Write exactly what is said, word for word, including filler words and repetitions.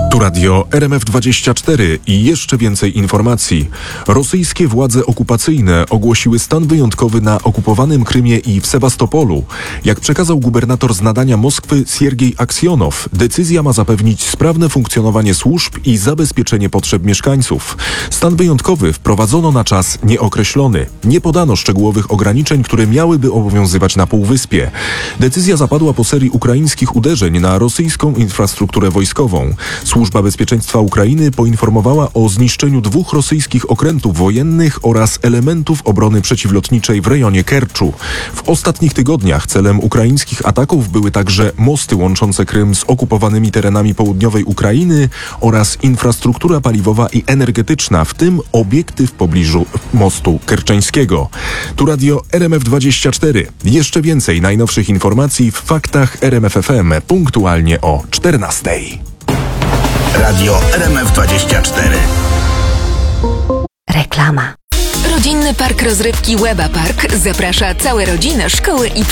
Tu radio R M F dwadzieścia cztery i jeszcze więcej informacji. Rosyjskie władze okupacyjne ogłosiły stan wyjątkowy na okupowanym Krymie i w Sewastopolu. Jak przekazał gubernator z nadania Moskwy Siergiej Aksjonow, decyzja ma zapewnić sprawne funkcjonowanie służb i zabezpieczenie potrzeb mieszkańców. Stan wyjątkowy wprowadzono na czas nieokreślony. Nie podano szczegółowych ograniczeń, które miałyby obowiązywać na Półwyspie. Decyzja zapadła po serii ukraińskich uderzeń na rosyjską infrastrukturę wojskową. Służba Bezpieczeństwa Ukrainy poinformowała o zniszczeniu dwóch rosyjskich okrętów wojennych oraz elementów obrony przeciwlotniczej w rejonie Kerczu. W ostatnich tygodniach celem ukraińskich ataków były także mosty łączące Krym z okupowanymi terenami południowej Ukrainy oraz infrastruktura paliwowa i energetyczna, w tym obiekty w pobliżu mostu kerczeńskiego. Tu radio R M F dwadzieścia cztery. Jeszcze więcej najnowszych informacji w faktach R M F F M punktualnie o czternastej. Radio R M F dwadzieścia cztery. Reklama. Rodzinny Park Rozrywki Łeba Park zaprasza całe rodziny, szkoły i